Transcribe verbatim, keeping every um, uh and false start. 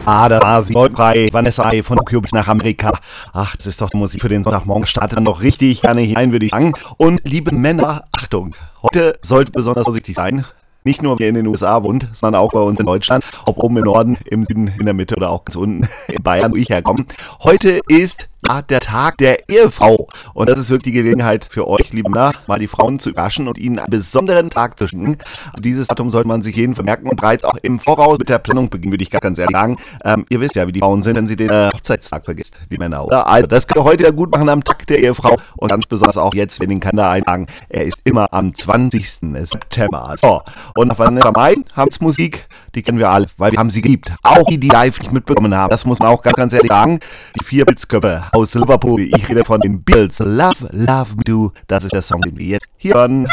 Ah, da war sie frei. Vanessa von Tokio bis nach Amerika. Ach, das ist doch die Musik für den Sonntagmorgen. Startet dann noch richtig gerne hinein, würde ich sagen. Und liebe Männer, Achtung, heute sollte besonders vorsichtig sein. Nicht nur, wer in den U S A wohnt, sondern auch bei uns in Deutschland. Ob oben im Norden, im Süden, in der Mitte oder auch ganz unten in Bayern, wo ich herkomme. Heute ist ja der Tag der Ehefrau. Und das ist wirklich die Gelegenheit für euch, liebe Männer, mal die Frauen zu überraschen und ihnen einen besonderen Tag zu schenken. Also dieses Datum sollte man sich jeden vermerken und bereits auch im Voraus mit der Planung beginnen, würde ich ganz ehrlich sagen. Ähm, ihr wisst ja, wie die Frauen sind, wenn sie den äh, Hochzeitstag vergisst, die Männer, oder? Also, das könnt ihr heute ja gut machen am Tag der Ehefrau und ganz besonders auch jetzt, wenn den Kalender eintragen. Er ist immer am zwanzigsten September. So, und nach Vanessa Mai haben es Musik, die kennen wir alle, weil wir haben sie geliebt. Auch die, die live nicht mitbekommen haben. Das muss man auch ganz, ganz ehrlich sagen. Die vier Blitzköpfe aus Liverpool. Ich rede von den Beatles. Love, Love Me Do. Das ist der Song, den wir jetzt hier hören.